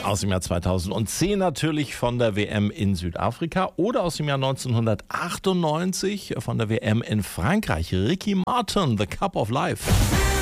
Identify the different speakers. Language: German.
Speaker 1: Aus dem Jahr 2010 natürlich von der WM in Südafrika oder aus dem Jahr 1998 von der WM in Frankreich. Ricky Martin, The Cup of Life.